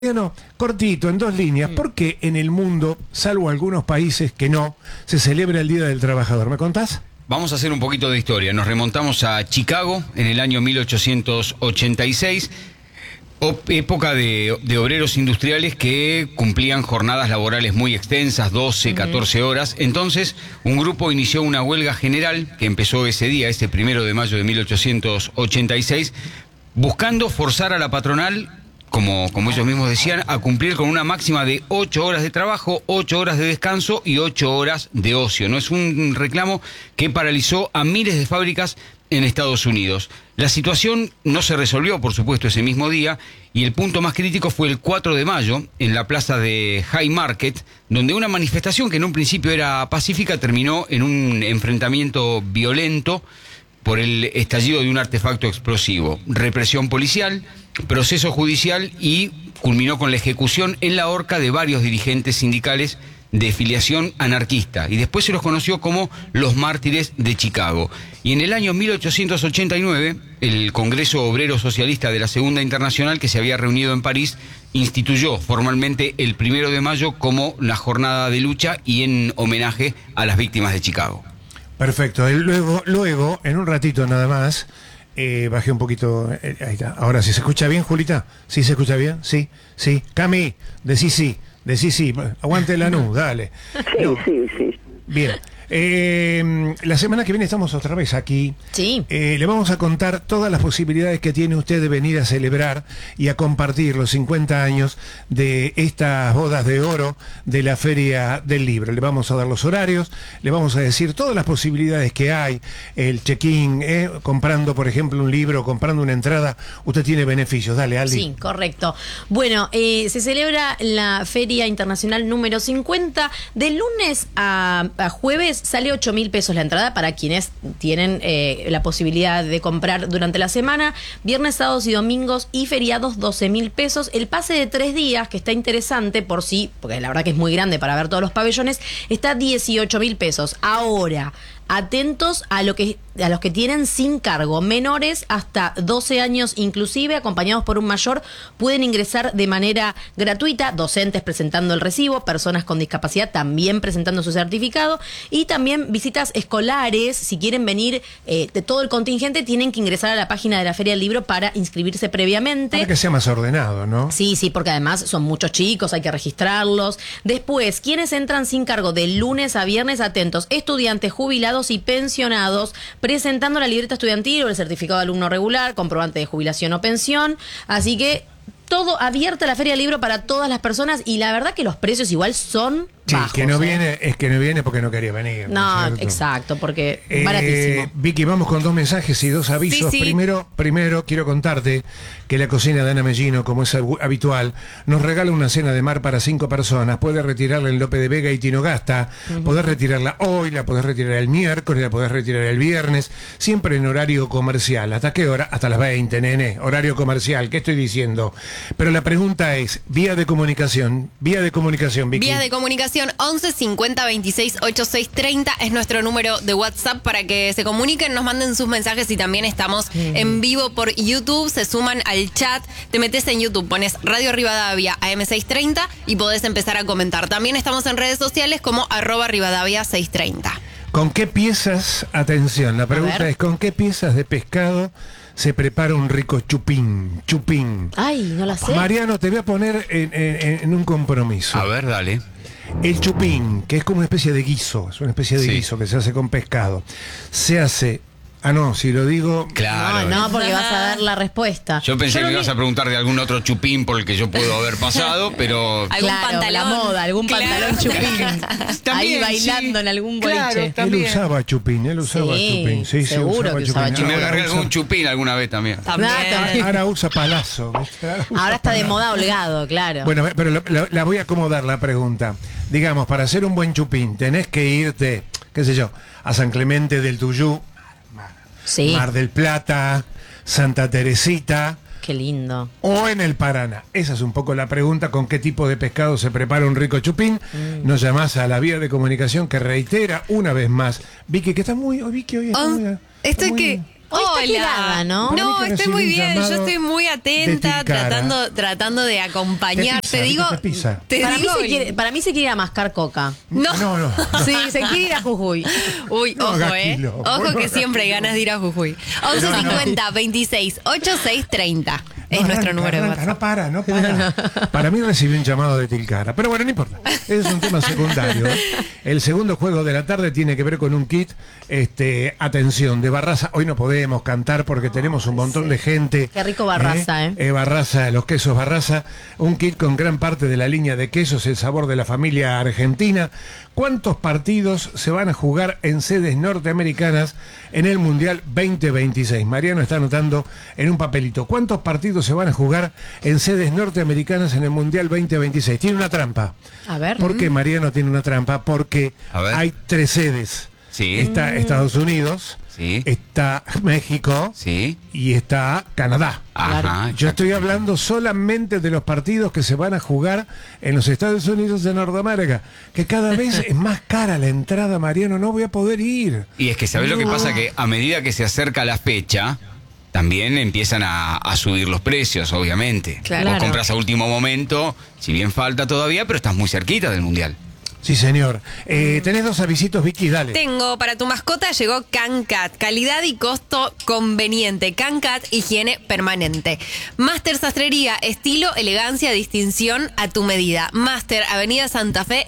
No, cortito, en 2 líneas. ¿Por qué en el mundo, salvo algunos países que no, se celebra el Día del Trabajador? ¿Me contás? Vamos a hacer un poquito de historia. Nos remontamos a Chicago en el año 1886, época de obreros industriales que cumplían jornadas laborales muy extensas, 12, 14 horas. Entonces, un grupo inició una huelga general que empezó ese día, ese 1 de mayo de 1886, buscando forzar a la patronal, como ellos mismos decían, a cumplir con una máxima de 8 horas de trabajo, 8 horas de descanso y 8 horas de ocio. No es un reclamo que paralizó a miles de fábricas en Estados Unidos. La situación no se resolvió, por supuesto, ese mismo día, y el punto más crítico fue el 4 de mayo, en la plaza de High Market, donde una manifestación que en un principio era pacífica terminó en un enfrentamiento violento por el estallido de un artefacto explosivo. Represión policial, proceso judicial y culminó con la ejecución en la horca de varios dirigentes sindicales de filiación anarquista, y después se los conoció como los mártires de Chicago. Y en el año 1889, el Congreso Obrero Socialista de la Segunda Internacional, que se había reunido en París, instituyó formalmente el 1 de mayo como la jornada de lucha y en homenaje a las víctimas de Chicago. Perfecto. Luego, en un ratito nada más, bajé un poquito. Ahí está. Ahora, ¿sí se escucha bien, Julita? ¿Sí se escucha bien? Sí. Cami, decí sí. Aguante la NU, dale. Sí. Bien. La semana que viene estamos otra vez aquí. Sí. Le vamos a contar todas las posibilidades que tiene usted de venir a celebrar y a compartir los 50 años de estas bodas de oro de la Feria del Libro. Le vamos a dar los horarios, le vamos a decir todas las posibilidades que hay, el check-in, comprando, por ejemplo, un libro, comprando una entrada, usted tiene beneficios. Dale, Aldi. Sí, correcto. Bueno, se celebra la Feria Internacional número 50. De lunes a jueves sale 8.000 pesos la entrada para quienes tienen la posibilidad de comprar durante la semana. Viernes, sábados y domingos y feriados 12.000 pesos. El pase de 3 días, que está interesante por sí, porque la verdad que es muy grande para ver todos los pabellones, está 18.000 pesos. Ahora, atentos a los que tienen sin cargo, menores hasta 12 años inclusive, acompañados por un mayor, pueden ingresar de manera gratuita, docentes presentando el recibo, personas con discapacidad también presentando su certificado, y también visitas escolares. Si quieren venir de todo el contingente, tienen que ingresar a la página de la Feria del Libro para inscribirse previamente. Para que sea más ordenado, ¿no? Sí, porque además son muchos chicos, hay que registrarlos. Después, quienes entran sin cargo de lunes a viernes, atentos, estudiantes, jubilados y pensionados, presentando la libreta estudiantil o el certificado de alumno regular, comprobante de jubilación o pensión. Así que todo abierta la Feria del Libro para todas las personas, y la verdad que los precios igual son bajos. Que no viene porque no quería venir. No, exacto, porque baratísimo. Vicky, vamos con 2 mensajes y 2 avisos. Sí. Primero quiero contarte que la cocina de Ana Mellino, como es habitual, nos regala una cena de mar para 5 personas. Puedes retirarla en Lope de Vega y Tinogasta. Podés retirarla hoy, la podés retirar el miércoles, la podés retirar el viernes, siempre en horario comercial. ¿Hasta qué hora? Hasta las 20, nene. Horario comercial. ¿Qué estoy diciendo? Pero la pregunta es, vía de comunicación, Vicky. Vía de comunicación 11 50 26 86 30 es nuestro número de WhatsApp para que se comuniquen, nos manden sus mensajes, y también estamos en vivo por YouTube. Se suman al chat, te metes en YouTube, pones Radio Rivadavia AM630 y podés empezar a comentar. También estamos en redes sociales como @Rivadavia630. ¿Con qué piezas, atención, la pregunta es, ¿con qué piezas de pescado se prepara un rico chupín? Ay, no la sé. Mariano, te voy a poner en un compromiso. A ver, dale. El chupín, que es como una especie de guiso, es una especie de guiso que se hace con pescado. Se hace... Ah, no, si lo digo... Claro. No, porque vas a dar la respuesta. Yo pensé que me ibas a preguntar de algún otro chupín por el que yo puedo haber pasado, pero... Algún pantalón, la moda, algún pantalón chupín. Ahí bailando en algún boliche. Él usaba chupín. Sí, seguro que usaba chupín. Me agarré algún chupín alguna vez también. Ahora usa palazo. Ahora está de moda holgado, claro. Bueno, pero la voy a acomodar la pregunta. Digamos, para hacer un buen chupín tenés que irte, qué sé yo, a San Clemente del Tuyú, Sí. Mar del Plata, Santa Teresita. Qué lindo. O en el Paraná. Esa es un poco la pregunta, con qué tipo de pescado se prepara un rico chupín. Nos llamás a la vía de comunicación que reitera una vez más. Vicky, que está muy... Vicky, hoy está muy... Estoy está muy- que Hoy está quedada, ¿no? No, Para mí que estoy muy recibí un bien. Yo llamado estoy muy atenta, de Tilcara. tratando de acompañar. ¿Qué Te digo. pizza? ¿Qué pizza? Te Para mí, digo. para mí se quiere ir a mascar coca. No. No. Sí, se quiere ir a Jujuy. Uy, No ojo, hagas kilo. Ojo No que hagas siempre hay ganas de ir a Jujuy. 1150 26 86 30 es No nuestro arranca, número de arranca, WhatsApp. no para. Para mí recibí un llamado de Tilcara. Pero bueno, no importa. Es un tema secundario. El segundo juego de la tarde tiene que ver con un kit, atención, de Barraza. Hoy no podemos cantar porque tenemos un montón de gente. Qué rico Barraza, Barraza, los quesos Barraza. Un kit con gran parte de la línea de quesos, el sabor de la familia argentina. ¿Cuántos partidos se van a jugar en sedes norteamericanas en el Mundial 2026? Mariano está anotando en un papelito. ¿Cuántos partidos se van a jugar en sedes norteamericanas en el Mundial 2026? Tiene una trampa. A ver. ¿Por qué Mariano tiene una trampa? Porque A ver. hay 3 sedes. Sí. Está Estados Unidos, Sí. está México Sí. y está Canadá. Ajá. Yo estoy hablando solamente de los partidos que se van a jugar en los Estados Unidos de Norteamérica, que cada vez es más cara la entrada, Mariano, no voy a poder ir. Y es que ¿sabés lo que pasa? Que a medida que se acerca la fecha, también empiezan a subir los precios, obviamente. Claro. Vos compras a último momento, si bien falta todavía, pero estás muy cerquita del Mundial. Sí, señor. Tenés 2 avisitos, Vicky, dale. Tengo para tu mascota, llegó CanCat. Calidad y costo conveniente. CanCat, higiene permanente. Master Sastrería, estilo, elegancia, distinción a tu medida. Master, Avenida Santa Fe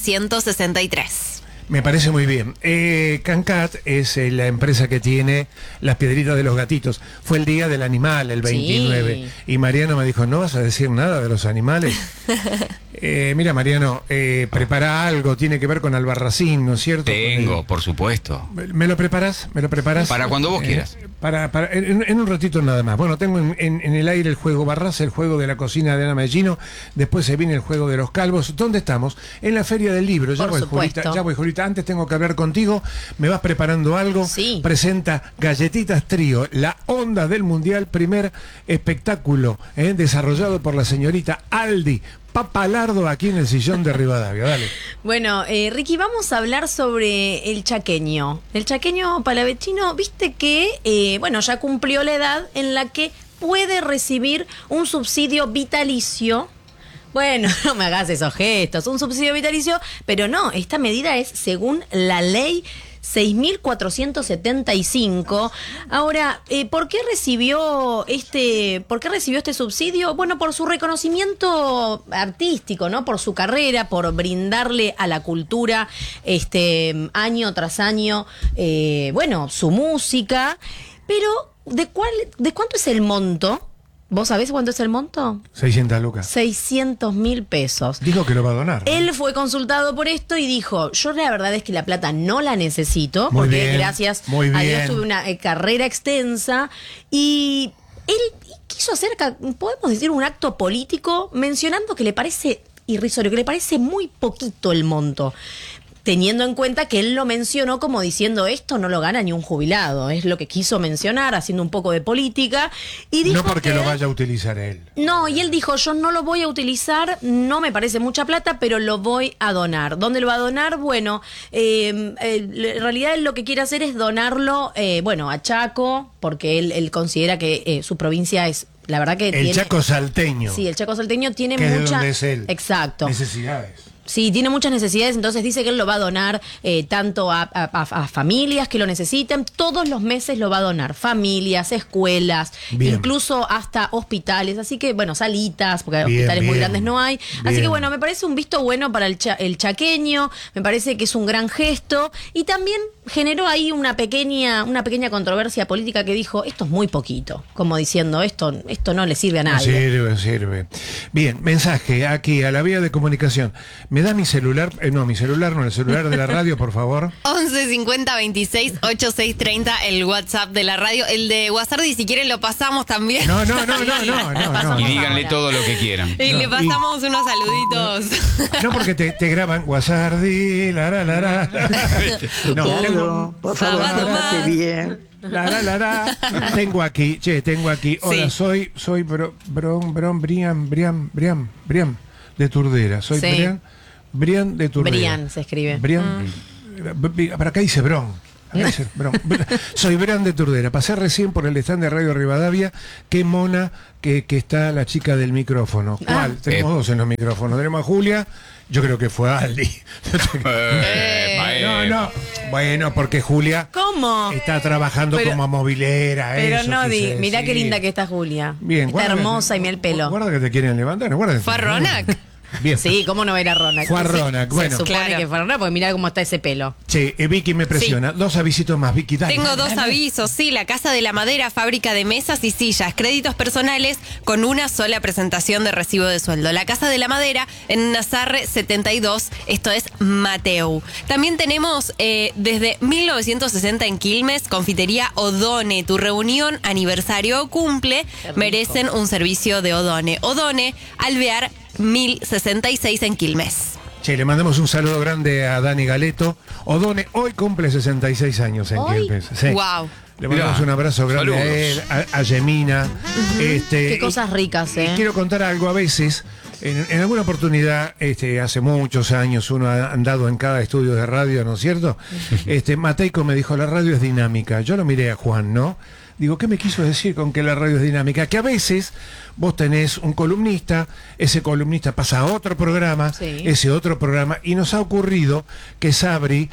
963. Me parece muy bien. CanCat es la empresa que tiene las piedritas de los gatitos. Fue el Día del Animal, el 29. Sí. Y Mariano me dijo, ¿no vas a decir nada de los animales? Mira, Mariano, prepara algo, tiene que ver con Albarracín, ¿no es cierto? Tengo, por supuesto. ¿Me lo preparas? ¿Me lo preparas? Para cuando vos quieras. En un ratito nada más. Bueno, tengo en el aire el juego Barraza, el juego de la cocina de Ana Mellino. Después se viene el juego de los calvos. ¿Dónde estamos? En la Feria del Libro. Ya Por voy, Julita. supuesto. Ya voy, Julita. Antes tengo que hablar contigo. ¿Me vas preparando algo? Sí. Presenta Galletitas Trío, la onda del Mundial, primer espectáculo desarrollado por la señorita Aldi Papalardo aquí en el sillón de Rivadavia. Dale. Bueno, Ricky, vamos a hablar sobre el chaqueño. El chaqueño palavecino, viste que, ya cumplió la edad en la que puede recibir un subsidio vitalicio. Bueno, no me hagas esos gestos, un subsidio vitalicio, pero no, esta medida es según la ley 6.475. Ahora, ¿por qué recibió este subsidio? Bueno, por su reconocimiento artístico, ¿no? Por su carrera, por brindarle a la cultura año tras año, su música. Pero, ¿de cuánto es el monto? ¿Vos sabés cuánto es el monto? 600 lucas. 600.000 pesos. Dijo que lo va a donar, ¿no? Él fue consultado por esto y dijo, yo la verdad es que la plata no la necesito, Muy porque bien, gracias muy a Dios bien. tuve una carrera extensa, y él quiso hacer, podemos decir, un acto político mencionando que le parece irrisorio, que le parece muy poquito el monto, teniendo en cuenta que él lo mencionó como diciendo esto no lo gana ni un jubilado, es lo que quiso mencionar, haciendo un poco de política, y dijo No porque que lo él- vaya a utilizar él. no, y él dijo, yo no lo voy a utilizar, no me parece mucha plata, pero lo voy a donar. ¿Dónde lo va a donar? Bueno, en realidad él lo que quiere hacer es donarlo, a Chaco, porque él considera que su provincia es, la verdad que El tiene... Chaco salteño. Sí, el Chaco salteño tiene Que es de mucha... donde es él. Exacto. Necesidades. Sí, tiene muchas necesidades, entonces dice que él lo va a donar tanto a familias que lo necesiten, todos los meses lo va a donar, familias, escuelas, Bien. incluso hasta hospitales, así que salitas, porque Bien, hospitales muy bien. grandes no hay, así Bien. que me parece un visto bueno para el chaqueño, me parece que es un gran gesto, y también generó ahí una pequeña controversia política que dijo, esto es muy poquito, como diciendo, esto no le sirve a No nadie. sirve. Bien, mensaje aquí a la vía de comunicación. ¿Me da mi celular? No, el celular de la radio, por favor. 11 50 26 86 30, el WhatsApp de la radio. El de WhatsApp, y si quieren lo pasamos también. No. Y Pasamos díganle ahora. todo lo que quieran. Y No, le pasamos unos saluditos. No, porque te graban WhatsApp, la. No, Pedro, por favor, Sábado pórtate más. bien. la. Tengo aquí. Hola, Sí. soy Brian de Turdera. Soy Sí. Brian de Turdera. Brian se escribe. Brian. Para acá dice Bron. Soy Bran de Turdera. Pasé recién por el stand de Radio Rivadavia. Qué mona que está la chica del micrófono. ¿Cuál? Tenemos dos en los micrófonos. Tenemos a Julia. Yo creo que fue Aldi. No. Bueno, porque Julia ¿Cómo? está trabajando como movilera. Pero eso, no quise mirá qué decir. linda que está Julia. Bien, está hermosa y mira el pelo. Guarda que te quieren levantar. Guarda. ¿Fue a Ronak? Bien. Sí, ¿cómo no ver a Ronak? Fue a Ronak, bueno. Se supone Claro. que fue a Ronak porque mirá cómo está ese pelo. Che, Vicky me presiona. Dos avisitos más, Vicky. Dale. Tengo dos avisos, sí, la Casa de la Madera, fábrica de mesas y sillas, créditos personales con una sola presentación de recibo de sueldo. La Casa de la Madera en Nazarre 72, esto es Mateu. También tenemos desde 1960 en Quilmes, Confitería Odone, tu reunión, aniversario o cumple, merecen un servicio de Odone. Odone, Alvear 1066 en Quilmes. Che, le mandamos un saludo grande a Dani Galeto. Odone hoy cumple 66 años en ¿Hoy? Quilmes. Sí. Wow. Le mandamos Mirá, un abrazo grande saludos. a él, a Yemina. Qué cosas ricas, y quiero contar algo a veces. En alguna oportunidad, hace muchos años, uno ha andado en cada estudio de radio, ¿no es cierto? Mateico me dijo, la radio es dinámica. Yo lo miré a Juan, ¿no? Digo, ¿qué me quiso decir con que la radio es dinámica? Que a veces vos tenés un columnista, ese columnista pasa a otro programa, Sí. ese otro programa, y nos ha ocurrido que Sabri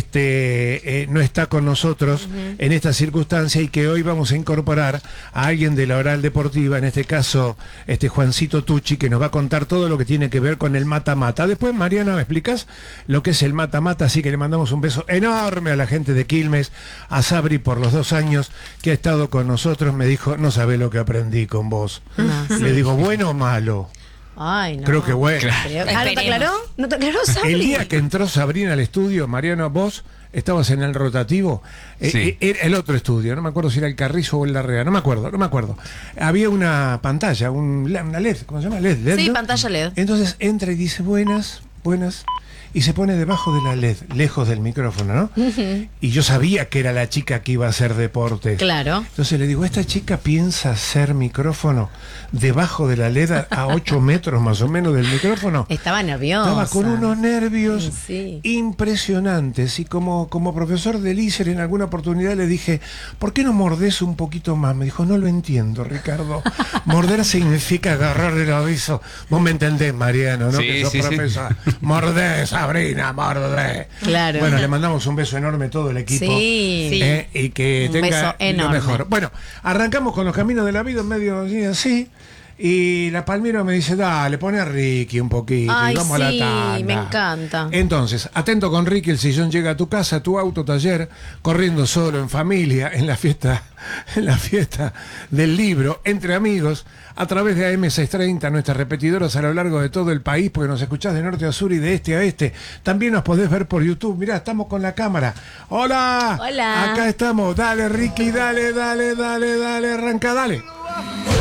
no está con nosotros en esta circunstancia y que hoy vamos a incorporar a alguien de la Oral Deportiva, en este caso Juancito Tucci, que nos va a contar todo lo que tiene que ver con el mata-mata. Después, Mariana, ¿me explicas lo que es el mata-mata? Así que le mandamos un beso enorme a la gente de Quilmes, a Sabri por los 2 años que ha estado con nosotros. Me dijo, no sabe lo que aprendí con vos. Le digo, ¿bueno o malo? Ay, no. Creo que bueno. Pero- ¿no te Esperemos. aclaró? ¿No te aclaró, Sabri? El día que entró Sabrina al estudio, Mariano, vos estabas en el rotativo, Sí. era el otro estudio, no me acuerdo si era el Carrizo o el Larrea, no me acuerdo. Había una pantalla, una LED, ¿cómo se llama? LED, Sí, ¿no? pantalla LED. Entonces entra y dice, buenas, y se pone debajo de la LED, lejos del micrófono, ¿no? Y yo sabía que era la chica que iba a hacer deportes. Claro. Entonces le digo, esta chica piensa hacer micrófono debajo de la LED a 8 metros más o menos del micrófono. Estaba nerviosa. Estaba con unos nervios Sí. impresionantes y como profesor de LICER en alguna oportunidad le dije, ¿por qué no mordés un poquito más? Me dijo, no lo entiendo, Ricardo. Morder significa agarrar el aviso. Vos me entendés, Mariano, ¿no? Sí, Que sos sí, sí. profesor. Mordé, Sabrina, mordé. Claro. Bueno, le mandamos un beso enorme a todo el equipo. Sí. Y que Un tenga beso lo enorme. mejor. Bueno, arrancamos con los caminos de la vida en medio así. Y la Palmira me dice, dale, pone a Ricky un poquito Ay, y vamos a sí, la tanda. me encanta. Entonces, atento con Ricky, el sillón llega a tu casa, a tu auto, taller, corriendo solo, en familia, en la fiesta del libro, entre amigos, a través de AM630, nuestras repetidoras a lo largo de todo el país, porque nos escuchás de norte a sur y de este a este. También nos podés ver por YouTube. Mirá, estamos con la cámara. ¡Hola! Hola. Acá estamos. Dale, Ricky, dale, arranca, dale.